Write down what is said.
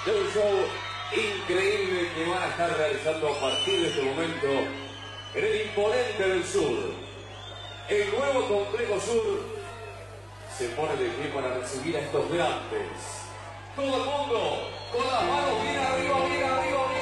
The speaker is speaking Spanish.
de un show increíble que van a estar realizando a partir de este momento en el Imponente del Sur. El nuevo Complejo Sur se pone de pie para recibir a estos grandes. Todo el mundo con las manos bien arriba, bien arriba, bien